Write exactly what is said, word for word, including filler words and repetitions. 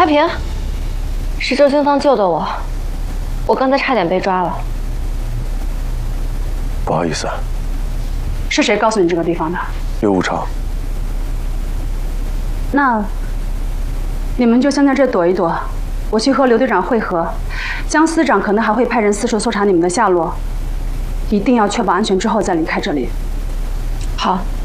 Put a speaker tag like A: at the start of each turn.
A: 开平，是周清芳救的我，我刚才差点被抓了。
B: 不好意思。
C: 是谁告诉你这个地方的？
B: 岳无常。
C: 那你们就先在这躲一躲，我去和刘队长会合。江司长可能还会派人四处搜查你们的下落，一定要确保安全之后再离开这里。
A: 好。